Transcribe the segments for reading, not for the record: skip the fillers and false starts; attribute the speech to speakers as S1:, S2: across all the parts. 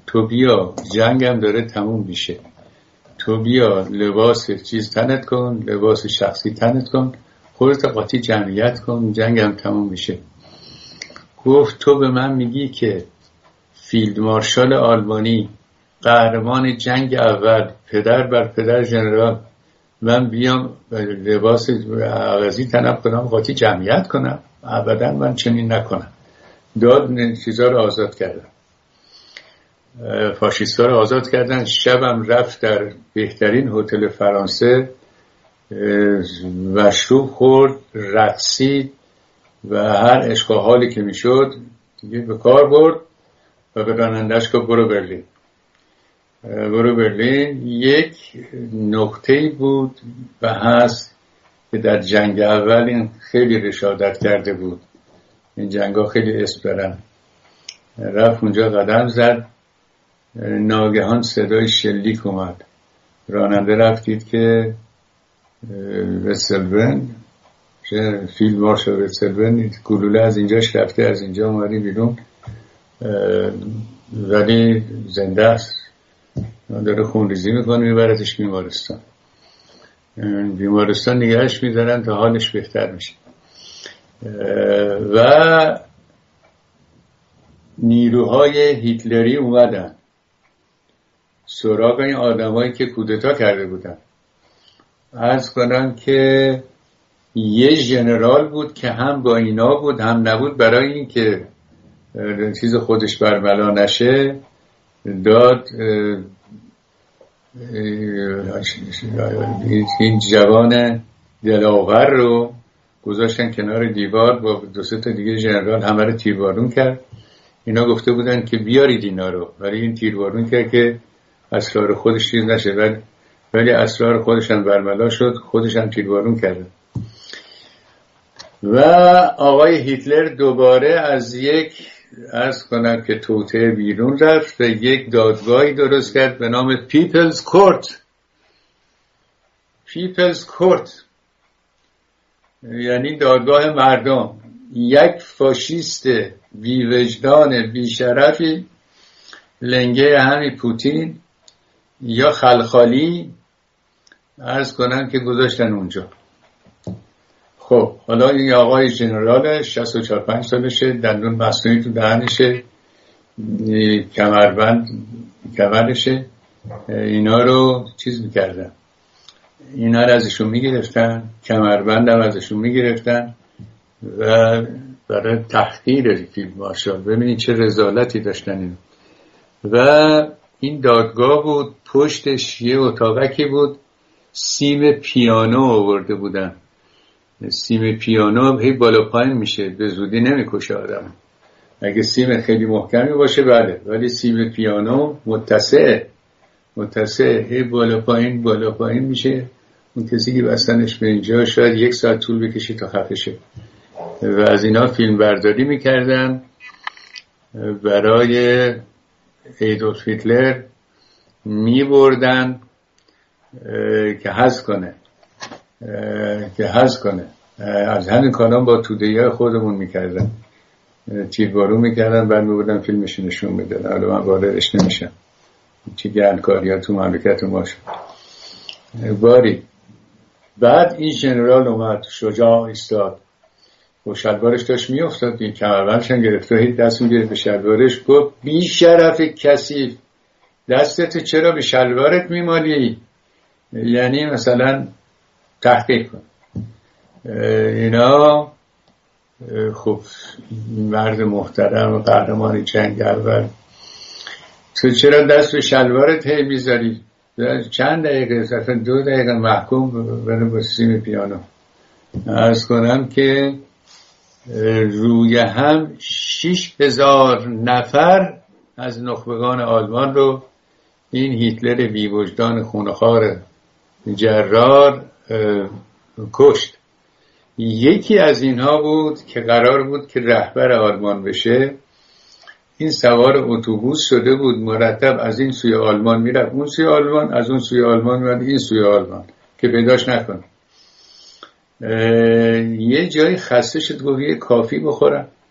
S1: تو بیا جنگم داره تموم میشه، تو بیا لباس چیز تنت کن، لباس شخصی تنت کن، خودت قاطی جمعیت کن، جنگم تموم میشه. گفت تو به من میگی که فیلد مارشال آلمانی قهرمان جنگ اول، پدر بر پدر ژنرال، من بیام لباس عوضی تنم کنم قاطی جمعیت کنم؟ ابدا من چنین نکنم. داد چیزا رو آزاد کردن، فاشیستا رو آزاد کردن. شبم رفت در بهترین هتل فرانسه، مشروب خورد، رقصید و هر عشق و حالی که میشد دیگه به کار برد و به راننده‌اش گفت برو برلین. برو برلین. یک نکته بود و هست که در جنگ اول این خیلی رشادت کرده بود، این جنگ ها خیلی اسم دارن. رفت اونجا قدم زد، ناگهان صدای شلیک اومد. راننده رفت دید که وستلبن، فیلد مارشال وستلبن، گلوله از اینجاش رفته، از اینجا اومدی بیرون ولی زنده است، داره خونریزی میکنه، میبردش بیمارستان. بیمارستان نگهش میدارن تا حالش بهتر میشه. و نیروهای هیتلری اومدن سراغ این آدمایی که کودتا کرده بودن. عرض کنم که یه ژنرال بود که هم با اینا بود هم نبود، برای این که چیز خودش برملا نشه داد این جوان دلاور رو گذاشتن کنار دیوار با دو سه تا دیگه ژنرال، همه رو تیربارون کرد. اینا گفته بودن که بیارید اینا رو، ولی این تیربارون کرد که اسرار خودش چیز نشه، ولی اسرار خودش هم برملا شد، خودش هم تیربارون کرد. و آقای هیتلر دوباره از یک عرض کنم که توطئه بیرون رفت و یک دادگاهی درست کرد به نام پیپلز کورت. پیپلز کورت یعنی دادگاه مردم. یک فاشیست بی وجدان بی شرفی لنگه همین پوتین یا خلخالی عرض کنم که گذاشتن اونجا. خب حالا این آقای جنرال 64-65 سالشه، دندون مصنوعی تو دهنشه، کمرشه، اینا رو چیز میکردن، اینا رو ازشون میگرفتن، کمربند هم ازشون میگرفتن و برای تحقیر فیلد مارشال. ببینید چه رذالتی داشتن این. و این دادگاه بود، پشتش یه اتاقکی بود، سیم پیانو آورده بودن. سیم پیانو هی بالا پایین میشه، به زودی نمیکشه آدم. اگه سیم خیلی محکمی باشه بله، ولی سیم پیانو متسع هی بالا پایین میشه. اون کسی که بستنش به اینجا شاید 1 ساعت طول بکشه تا خفه شه. و از اینا فیلم برداری میکردن برای ایدولف هیتلر، میبردن که حذف کنه. از همین کانال با توده‌ای خودمون میکردن، تیربارون میکردن، بعد میبردن فیلمش نشون میدادن. حالا من واردش نمیشم چی گندکاری ها تو مملکت ما شد. باری بعد این ژنرال اومد، شجاع ایستاد و شلوارش داشت میافتاد، این کمربندش هم گرفت و هیچ دست میگرفت به شلوارش. گفت بی شرف کثیف، دستت چرا به شلوارت میمالی؟ یعنی مثلا تحقیق کن. اینا خب مرد محترم و قهرمان جنگ اول، تو چرا دست به شلوارت هی میذاری؟ چند دقیقه، صرفا 2 دقیقه محکوم برای با سیم پیانو. عرض کنم که روی هم 6,000 نفر از نخبگان آلمان رو این هیتلر بی وجدان خونخوار جرار کشت. یکی از اینها بود که قرار بود که رهبر آلمان بشه. این سوار اتوبوس شده بود، مرتب از این سوی آلمان میرفت اون سوی آلمان، از اون سوی آلمان میرفت این سوی آلمان که پیداش نکنه. یه جایی خسته شد، گفت یه کافی بخورم.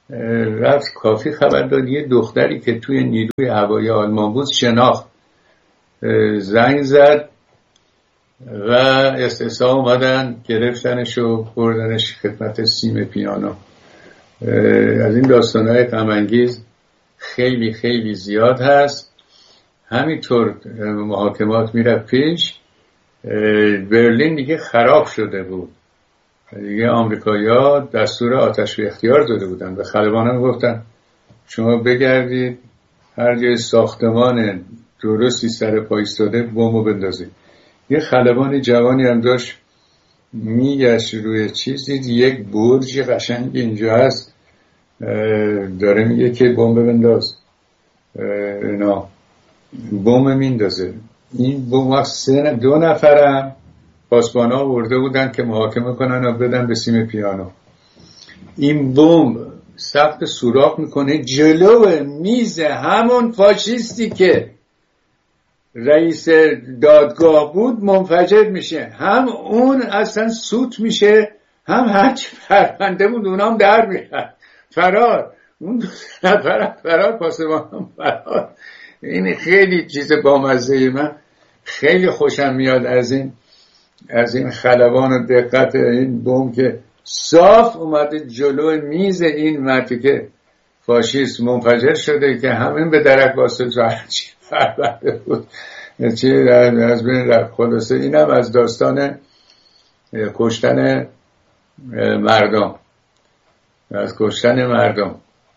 S1: رفت کافی خبر داد یه دختری که توی نیروی هوایی آلمان بود شناخت، زنگ زد و استحصا اومدن گرفتنش و بردنش خدمت سیم پیانو. از این داستانهای غم انگیز خیلی خیلی زیاد هست. همینطور محاکمات میرفت پیش. برلین دیگه خراب شده بود دیگه. آمریکایی‌ها دستور آتش به اختیار داده بودن و خلبانان گفتن شما بگردید هر جای ساختمان درستی سر پا ایستاده بمبو بندازید. یه خلبان جوانی هم داشت میگشت روی چیزی، یک برج قشنگ اینجا هست، داره میگه که بمب بنداز، اینا بمب میندازه. این بمب 2 نفرم پاسبانا آورده بودن که محاکمه کنن و بدن به سیم پیانو. این بمب سقف سوراخ میکنه جلو میز همون فاشیستی که رئیس دادگاه بود منفجر میشه. هم اون اصلا سوت میشه، هم هرچی پرونده بود اونام در میرن فرار. اون فرار پاسبان هم فرار. این خیلی چیز بامزه. من خیلی خوشم میاد از این خلبان و دقت این بمب که صاف اومده جلو میز این مردی که فاشیست منفجر شده که همین به درک واسه زهرچی پرونده بود چی از بین رفت. خلاصه اینم از داستان کشتن مردم، از کشتن مردم.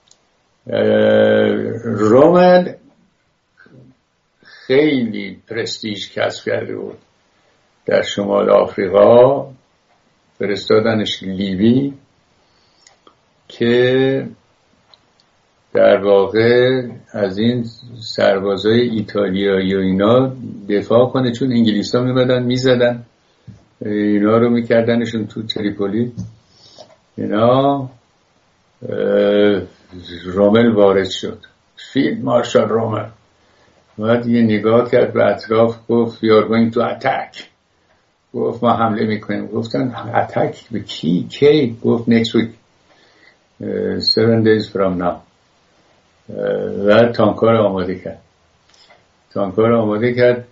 S1: رومل خیلی پرستیژ کسب کرده بود در شمال آفریقا. فرستادنش لیبی که در واقع از این سربازای ایتالیایی و اینا دفاع کنه، چون انگلیس ها میمدن میزدن اینا رو میکردنشون تو تریپولی. اینا رومل وارد شد، فیلد مارشال رومل بعد یه نگاه کرد به اطراف، گفت we are going to attack. گفت ما حمله میکنیم. گفتن اتک به کی؟ گفت next week 7 days from now. و تانکار آماده کرد.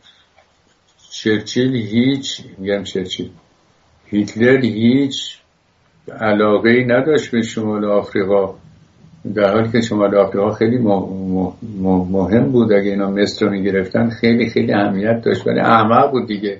S1: هیتلر هیچ علاقه‌ای نداشت به شمال آفریقا، در حالی که شمال آفریقا خیلی مهم بود. اگه اینا مصر رو میگرفتن خیلی خیلی اهمیت داشت، ولی احمق بود دیگه.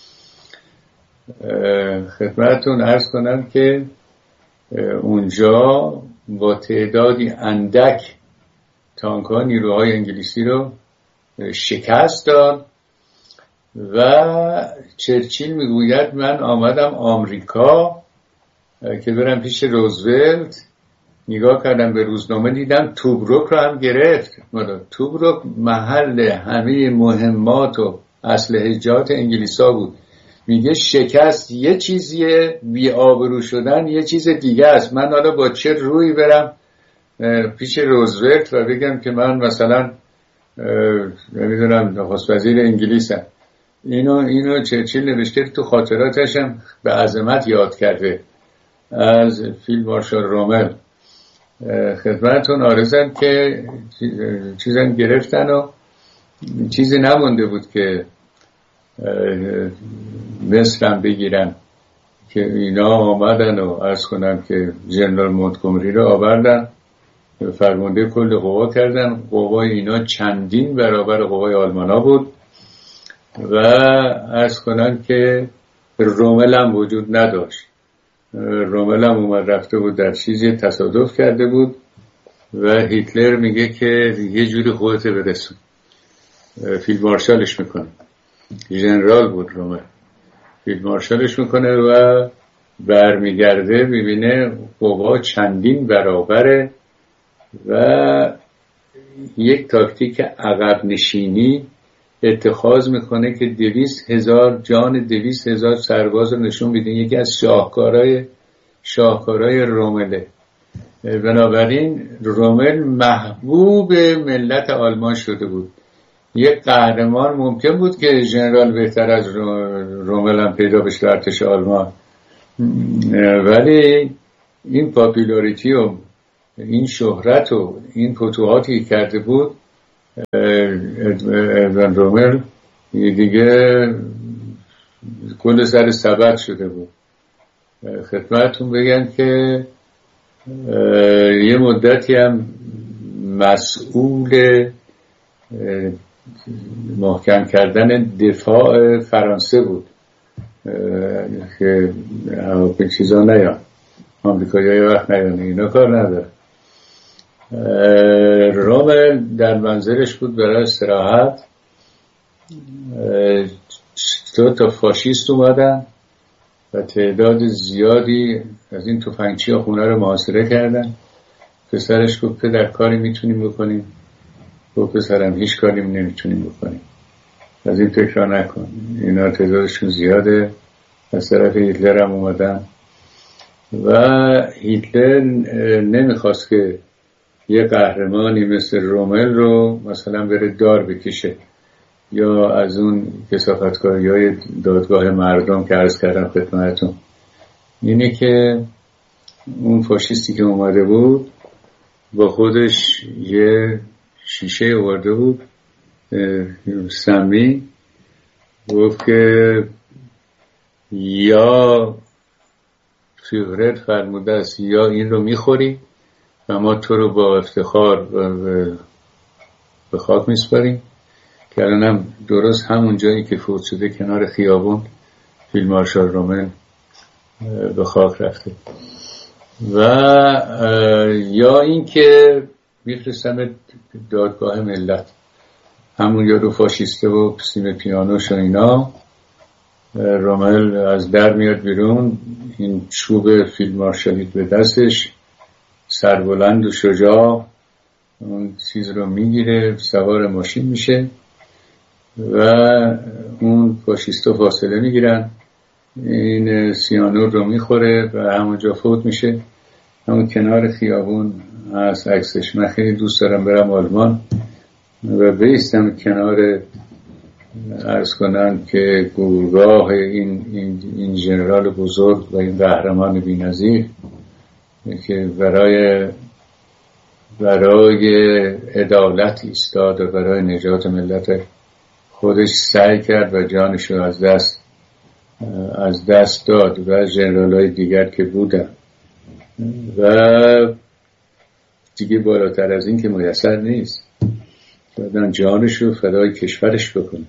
S1: خدمتتون عرض کنم که اونجا با تعدادی اندک تانک‌ها نیروهای انگلیسی رو شکست داد و چرچیل میگوید من آمدم آمریکا که برم پیش روزولت، نگاه کردم به روزنامه دیدم توبروک رو هم گرفت. توبروک محل همه مهمات و اسلحه‌جات انگلیسا بود. میگه شکست یه چیزیه، بی آبرو شدن یه چیز دیگه است. من حالا با چه روی برم پیش روزولت و بگم که من مثلا نمیدونم نخست وزیر انگلیسم. اینو چرچیل نوشته تو خاطراتش هم به عظمت یاد کرده از فیلد مارشال رومل. خدمتتون عرضم که چیزم گرفتن و چیزی نمونده بود که مصرم بگیرن، که اینا آمدن و عرض کنم که جنرال مونتگومری رو آوردن فرمانده کل قوا کردن. قوای اینا چندین برابر قوای آلمانا بود و عرض کنم که رومل هم وجود نداشت. رومل هم اومد رفته بود در چیزی تصادف کرده بود و هیتلر میگه که یه جوری خودت برسون. فیلد مارشالش میکنه، ژنرال بود رومل، فیلد مارشالش میکنه و برمیگرده میبینه قوا چندین برابره و یک تاکتیک عقب نشینی اتخاذ میکنه که 200,000 سرباز رو نشون میده. یکی از شاهکارهای رومله. بنابراین رومل محبوب ملت آلمان شده بود. یک قهرمان ممکن بود که ژنرال بهتر از رومل هم پیدا بشه ارتش آلمان، ولی این پاپولاریتی و این شهرت و این فتوحاتی کرده بود، ادوارد رومل دیگه کل سر سبد شده بود. خدمتتون بگم که یه مدتی هم مسئول محکم کردن دفاع فرانسه بود که به چیزا نیان، آمریکایی های وقت نیان، اینا کار نداره. رومل در منزلش بود برای استراحت، 2 فاشیست اومدن و تعداد زیادی از این تفنگچی ها خونه رو محاصره کردن. پسرش گفت پدر کاری میتونیم بکنیم؟ گفت پسرم هیچ کاری نمیتونیم بکنیم، از این فکر نکن، اینا تعدادشون زیاده. از طرف هیتلر هم اومدن و هیتلر نمیخواست که یه قهرمانی مثل رومل رو مثلا بره دار بکشه یا از اون کثافتکاری های دادگاه مردم که عرض کردم خدمتتون. اینه که اون فاشیستی که اومده بود با خودش یه شیشه آورده بود سمی، گفت که یا فیغرت فرموده است یا این رو میخوری و ما تو رو با افتخار به خاک میسپاریم، که الانم درست همون جایی که فوت شده کنار خیابون فیلدمارشال رومل به خاک رفته. و یا این که میفرستم دادگاه ملت، همون یارو فاشیسته و سیم پیانوش و اینا. رومل از در میاد بیرون، این چوب فیلدمارشالی به دستش، سربلند و شجاع، اون چیز رو میگیره، سوار ماشین میشه و اون فاشیستا فاصله میگیرن، این سیانور رو میخوره و همونجا فوت میشه. همون کنار خیابون از عکسش. من خیلی دوست دارم برم آلمان و بیستم کنار، عرض کنم که گورگاه این ژنرال بزرگ و این قهرمان بی‌نظیر که برای عدالت ایستاد و برای نجات ملت خودش سعی کرد و جانش رو از دست داد و ژنرال‌های دیگر که بودن و دیگه بالاتر از این که میسر نیست، بعدن جانش رو فدای کشورش بکنه.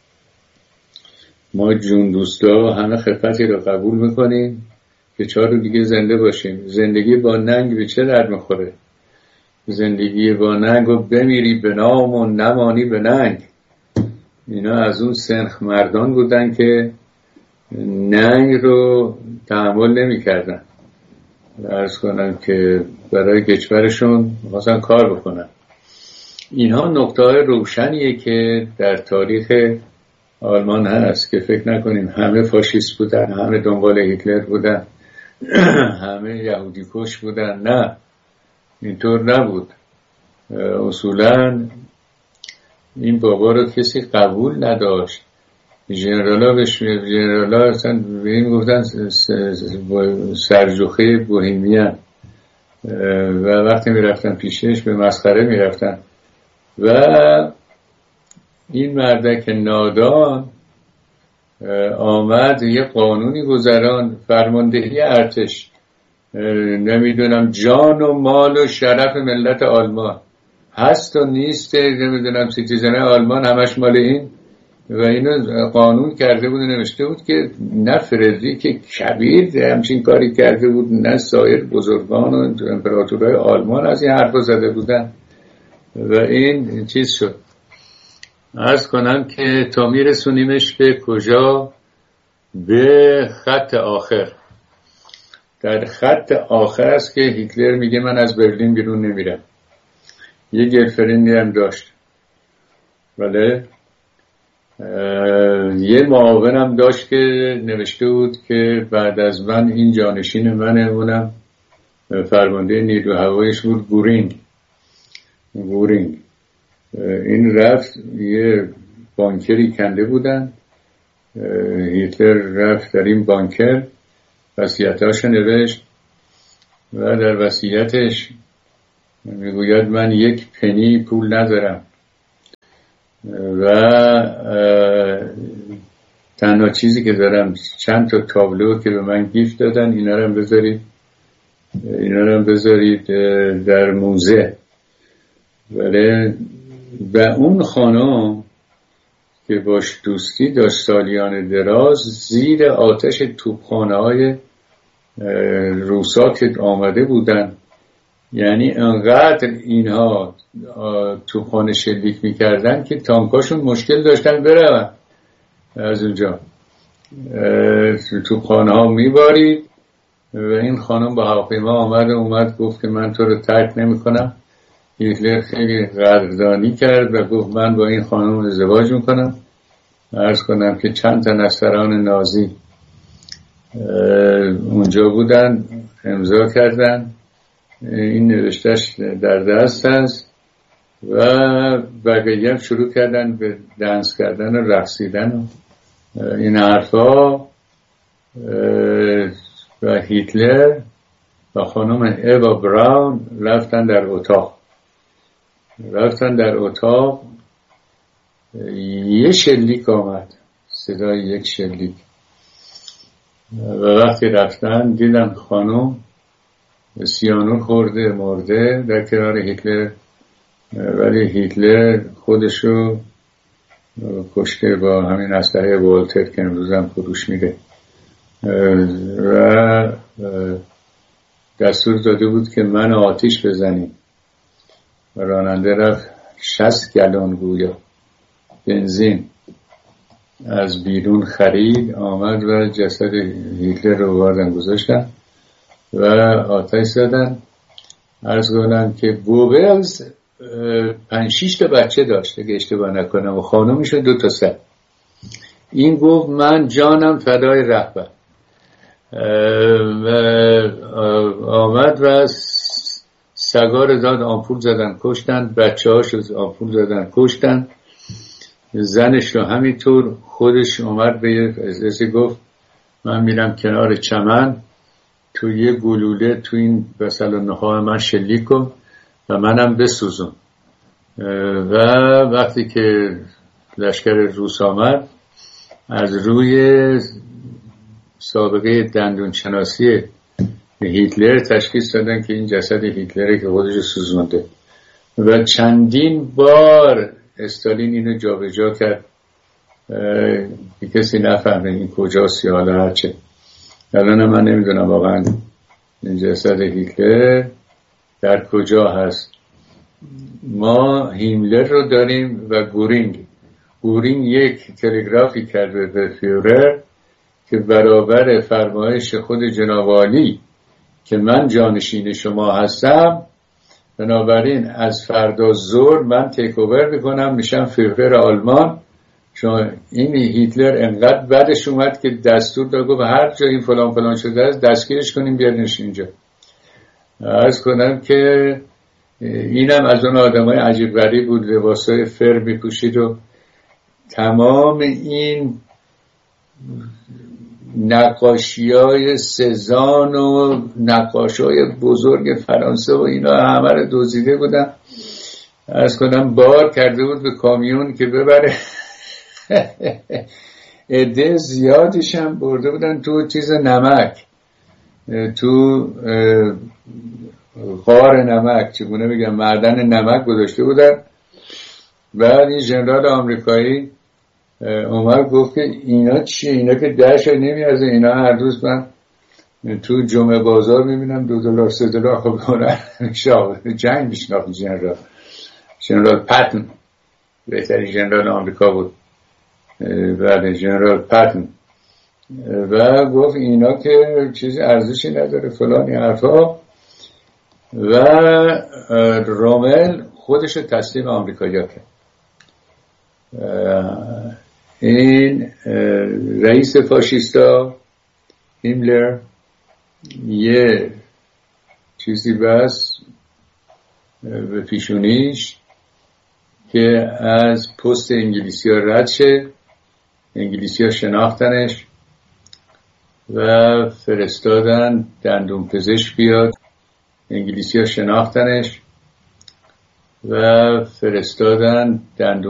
S1: ما جون دوستا همه خدمتی رو قبول میکنیم که 4 روز دیگه زنده باشیم. زندگی با ننگ به چه درد میخوره؟ زندگی با ننگ و بمیری به نام و نمانی به ننگ. اینا از اون سنخ مردان بودن که ننگ رو تحمل نمی کردن، عرض کنم که برای کشورشون می‌خواستن کار بکنن. اینها نقطه روشنیه که در تاریخ آلمان هست که فکر نکنیم همه فاشیست بودن، همه دنبال هیتلر بودن، همه یهودی کش بودن. نه، اینطور نبود. اصولا این بابا رو کسی قبول نداشت. ژنرالا اصلا به این گفتن سرجوخه بوهیمیان و وقتی میرفتن پیشش به مسخره میرفتن و این مردک نادان آمد یه قانونی گذران، فرماندهی ارتش، نمیدونم جان و مال و شرف ملت آلمان هست و نیست، نمیدونم سیتیزن آلمان همش مال این و اینو قانون کرده بود، نوشته بود که نه فردریک کبیر همچین کاری کرده بود، نه سایر بزرگان و امپراتورهای آلمان از این حرفا زده بودن و این چیز شد. عرض کنم که تا میرسونیمش به کجا؟ به خط آخر. در خط آخر است که هیتلر میگه من از برلین بیرون نمیرم. یه گرفرندی هم داشت، بله، یه معاونم داشت که نوشته بود که بعد از من این جانشین منه، اونم فرمانده نیرو هوایش بود، گورینگ. این رفت یه بانکری کنده بودن، هیتلر رفت در این بانکر وصیتاشو نوشت و در وصیتش میگوید من یک پنی پول ندارم و تنها چیزی که دارم چند تا تابلو که به من گیفت دادن، اینا رو بذارید در موزه. ولی و اون خانم که باش دوستی داشت سالیان دراز، زیر آتش توپخانه‌های روسا که آمده بودن، یعنی انقدر اینها توپخانه شلیک میکردن که تانکاشون مشکل داشتن برون از اونجا. توپخانه ها میبارید و این خانم با هواپیما اومد گفت که من تو رو ترک نمی کنم. هیتلر خیلی قدردانی کرد و گفت من با این خانم ازدواج میکنم. عرض کنم که چند تا نفران نازی اونجا بودن، امضا کردن، این نوشتهش در دست هست و بقیه هم شروع کردن به دنس کردن و رقصیدن و این حرفا. و هیتلر و خانم ایوا براون رفتن در اتاق. یه شلیک آمد، صدای یک شلیک، و وقتی رفتن دیدن خانم سیانور خورده مرده در کنار هیتلر، ولی هیتلر خودشو کشته با همین اسلحه والتر که امروز هم فروش میده و دستور داده بود که من آتیش بزنیم و راننده رفت 60 گالون گویا بنزین از بیرون خرید، آمد و جسد هیتلر رو واردن گذاشتن و آتش زدن. عرض کنم که گوبلز 5-6 تا بچه داشت اگه اشتباه نکنم و خانومش 2 تا سگ. این گفت من جانم فدای رهبر. آمد و سگا رو داد آمپول زدن کشتن، بچه هاشو آمپول زدن کشتن، زنش رو همینطور. خودش اومد به ازدسی گفت من میرم کنار چمن تو یه گلوله تو این مثلا نخواه من شلیک کن و منم بسوزم. و وقتی که لشکر روس آمد، از روی سابقه دندون شناسی هیتلر تشخیص دادن که این جسد هیتلره که خودش سوزونده و چندین بار استالین اینو جابجا کرد که کسی نفهمه این کجاست یا حالا هرچه. الان من نمیدونم واقعا این جسد هیتلر در کجا هست. ما هیملر رو داریم و گورینگ یک تلگرافی کرده به فیورر که برابر فرمایش خود جناب عالی که من جانشین شما هستم، بنابراین از فردا ظهر من تیک اوور میکنم، میشم فیورر آلمان. چون این هیتلر انقدر بدش اومد که دستور داد گفت هر جا این فلان شده است دستگیرش کنیم بیارنش اینجا. عرض کنم که اینم از اون آدمای عجیب غریب بود، لباسای فر میپوشید و تمام این نقاشی‌های سزان و نقاشای بزرگ فرانسه و اینا همه رو دزدیده بودن. عرض کنم بار کرده بود به کامیون که ببره. عده زیادیش هم برده بودن تو چیز نمک، تو غار نمک، چگونه بگم معدن نمک گذاشته بودن. بعد این ژنرال آمریکایی اومد گفت که اینا چیه؟ اینا که درش نمیارزه، اینا هر روز من تو جمعه بازار میبینم $2 $3 خب کنن جنگ میشناخت. ژنرال پتن بهترین ژنرال آمریکا بود. بعد ژنرال پتن و گفت اینا که چیزی ارزشی نداره فلانی حرفا. و رومل خودش تسلیم آمریکایی‌ها کرد. این رئیس فاشیستا هیملر یه چیزی بس به پیشونیش که از پست انگلیسی ها رد شه. انگلیسی ها شناختنش و فرستادن دندون پزشک بیاد. انگلیسی ها شناختنش و فرستادن دندون